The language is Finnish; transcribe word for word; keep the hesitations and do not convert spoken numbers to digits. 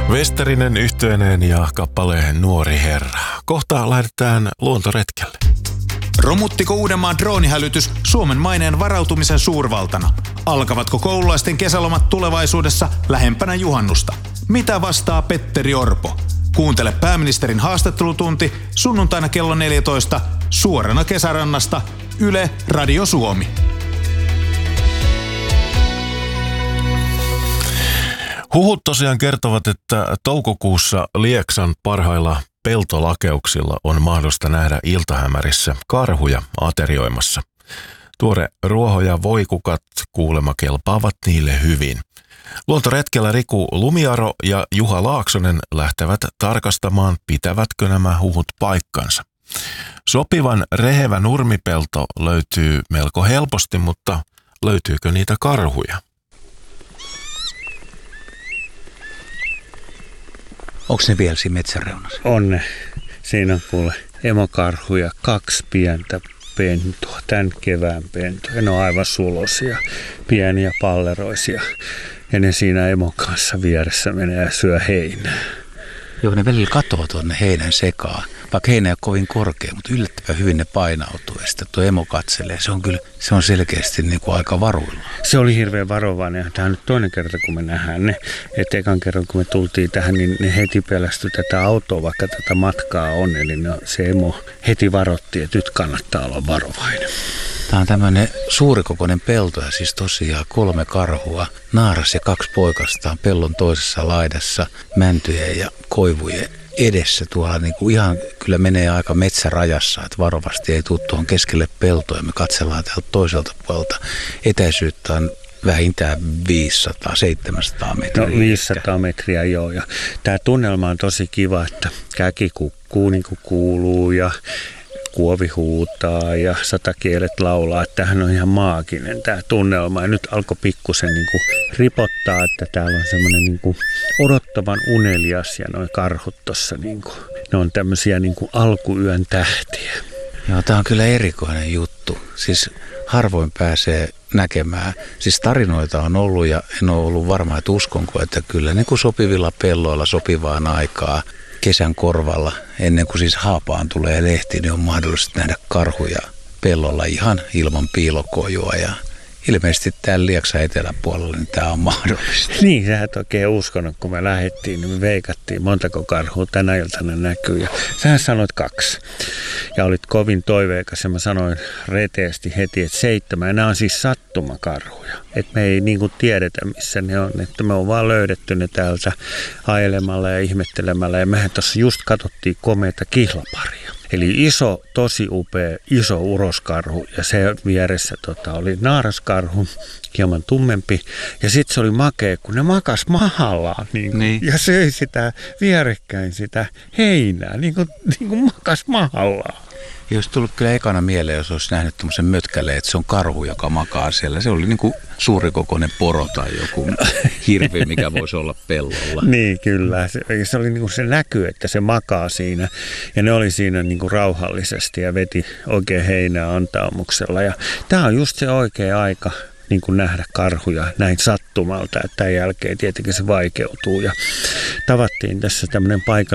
Westerinen yhtyeineen ja kappaleen Nuori herra. Kohta lähdetään luontoretkelle. Romuttiko Uudenmaan droonihälytys Suomen maineen varautumisen suurvaltana? Alkavatko koululaisten kesälomat tulevaisuudessa lähempänä juhannusta? Mitä vastaa Petteri Orpo? Kuuntele pääministerin haastattelutunti sunnuntaina kello neljätoista suorana Kesärannasta Yle Radio Suomi. Huhut tosiaan kertovat, että toukokuussa Lieksan parhailla peltolakeuksilla on mahdollista nähdä iltahämärissä karhuja aterioimassa. Tuore ruoho ja voikukat kuulemma kelpaavat niille hyvin. Luontoretkellä Riku Lumiaro ja Juha Laaksonen lähtevät tarkastamaan, pitävätkö nämä huhut paikkansa. Sopivan rehevä nurmipelto löytyy melko helposti, mutta löytyykö niitä karhuja? Onko ne vielä siinä metsäreunassa? On ne. Siinä on kuule emokarhuja, kaksi pientä pentua, tämän kevään pentua. Ne on aivan sulosia, pieniä palleroisia. Ja ne siinä emon kanssa vieressä menee ja syö heinää. Joo, ne välillä katoo tuonne heinän sekaan. Vaikka heinä ei ole kovin korkea, mutta yllättävän hyvin ne painautuu. Ja sitten tuo emo katselee. Se on kyllä, se on selkeästi niin kuin aika varuilla. Se oli hirveän varovainen. Tämä on nyt toinen kerta, kun me nähdään ne. Että ekan kerran, kun me tultiin tähän, niin ne heti pelästyi tätä autoa, vaikka tätä matkaa on. Eli no, se emo heti varoitti, että nyt kannattaa olla varovainen. Tämä on tämmöinen suurikokoinen pelto ja siis tosiaan kolme karhua. Naaras ja kaksi poikastaan pellon toisessa laidassa mäntyjen ja koivujen edessä. Tuolla niin kuin ihan kyllä menee aika metsärajassa, että varovasti ei tule tuohon keskelle peltoa. Me katsellaan täältä toiselta puolelta. Etäisyyttä on vähintään viisisataa seitsemänsataa metriä. No viisisataa metriä joo. Ja tämä tunnelma on tosi kiva, että käki kukkuu niin kuin kuuluu ja kuovi huutaa ja satakielet laulaa. Tämähän on ihan maaginen tämä tunnelma. Ja nyt alkoi pikkusen niin kuin ripottaa, että täällä on semmoinen niin kuin odottavan unelias ja noi karhut tuossa. Niin kuin, ne on tämmöisiä niin kuin alkuyön tähtiä. Joo, tämä on kyllä erikoinen juttu. Siis harvoin pääsee näkemään. Siis tarinoita on ollut ja en ole ollut varma, että uskonko, että kyllä niin kuin sopivilla pelloilla sopivaan aikaa kesän korvalla, ennen kuin siis haapaan tulee lehti, niin on mahdollista nähdä karhuja pellolla ihan ilman piilokojua. Ja ilmeisesti täällä Lieksan eteläpuolella niin tämä on mahdollista. Niin, sä et oikein uskonut, kun me lähdettiin, niin me veikattiin, montako karhua tänä iltana näkyy. Ja sähän sanoit kaksi. Ja olit kovin toiveikas ja mä sanoin reteästi heti, että seitsemän. Ja nämä on siis sattumakarhuja. Että me ei niin kuin tiedetä, missä ne on. Että me on vaan löydetty ne täältä ailemalla ja ihmettelemällä. Ja mehän tuossa just katsottiin komeita kihlaparia. Eli iso, tosi upea, iso uroskarhu ja se vieressä tota, oli naaraskarhu, hieman tummempi. Ja sitten se oli makea, kun ne makas mahallaan niin niin. Ja söi sitä vierekkäin sitä heinää, niin kuin, niin kuin makas mahallaan. Ja olisi tullut kyllä ekana mieleen, jos olisi nähnyt tämmöisen mötkäleen, että se on karhu, joka makaa siellä. Se oli niin kuin suurikokoinen poro tai joku hirvi, mikä voisi olla pellolla. Niin, kyllä. Se, se oli niin kuin se näky, että se makaa siinä. Ja ne oli siinä niin kuin rauhallisesti ja veti oikein heinää antaumuksella. Ja tämä on just se oikea aika niin kuin nähdä karhuja näin sattumalta. Että tämän jälkeen tietenkin se vaikeutuu. Ja tavattiin tässä tämmöinen paikallinen